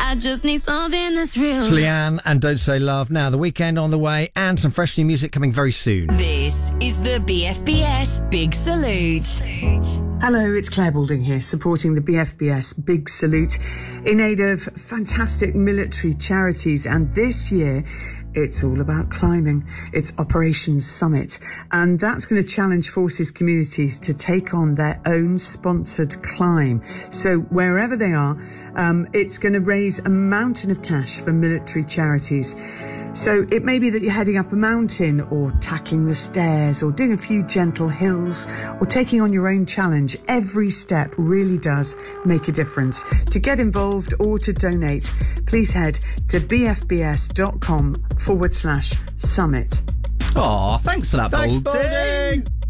I just need something that's real. It's Leanne and Don't Say Love. Now, the weekend on the way and some fresh new music coming very soon. This is the BFBS Big Salute. Hello, it's Claire Balding here, supporting the BFBS Big Salute in aid of fantastic military charities. And this year, it's all about climbing. It's Operations Summit, and that's going to challenge forces communities to take on their own sponsored climb. So wherever they are, it's going to raise a mountain of cash for military charities. So it may be that you're heading up a mountain or tackling the stairs or doing a few gentle hills or taking on your own challenge. Every step really does make a difference. To get involved or to donate, please head to bfbs.com/summit. Aw, thanks for that, Thanks, Balding. Balding.